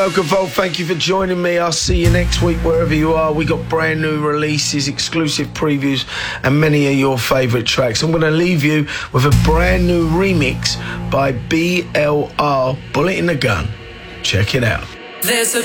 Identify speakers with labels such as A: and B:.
A: Local Vault, thank you for joining me. I'll see you next week wherever you are. We got brand new releases, exclusive previews, and many of your favourite tracks. I'm going to leave you with a brand new remix by BLR, Bullet in the Gun. Check it out.